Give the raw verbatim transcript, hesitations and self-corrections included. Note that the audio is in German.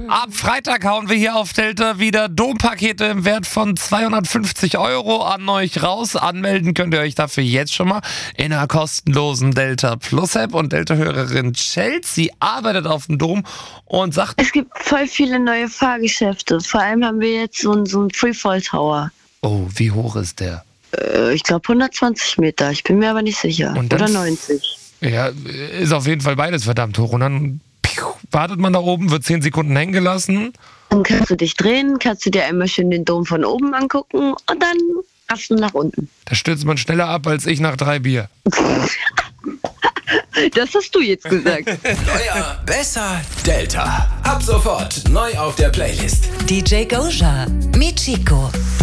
Ab Freitag hauen wir hier auf Delta wieder Dompakete im Wert von zweihundertfünfzig Euro an euch raus. Anmelden könnt ihr euch dafür jetzt schon mal in einer kostenlosen Delta Plus App. Und Delta-Hörerin Chelsea arbeitet auf dem Dom und sagt... Es gibt voll viele neue Fahrgeschäfte. Vor allem haben wir jetzt so einen, so einen Freefall Tower. Oh, wie hoch ist der? Äh, ich glaube hundertzwanzig Meter. Ich bin mir aber nicht sicher. Und dann Oder neunzig. Ja, ist auf jeden Fall beides verdammt hoch. Und dann piu, wartet man da oben, wird zehn Sekunden hängen gelassen. Dann kannst du dich drehen, kannst du dir einmal schön den Dom von oben angucken und dann hast du nach unten. Da stürzt man schneller ab als ich nach drei Bier. Das hast du jetzt gesagt. Neuer, besser, Delta. Ab sofort neu auf der Playlist. D J Goja, Michiko.